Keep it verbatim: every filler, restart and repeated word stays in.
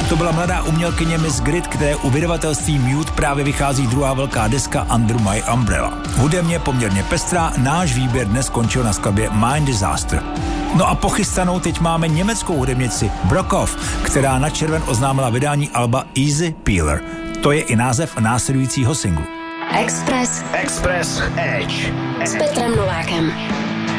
to byla mladá umělkyně Miss Grit, které u vydavatelství Mute právě vychází druhá velká deska Under My Umbrella. Hudebně poměrně pestrá, náš výběr dnes skončil na skladbě Mind Disaster. No a pochystanou teď máme německou hudebnici Brockhoff, která na červen oznámila vydání alba Easy Peeler. To je i název následujícího singlu. Express. Express Edge. S Petrem Novákem.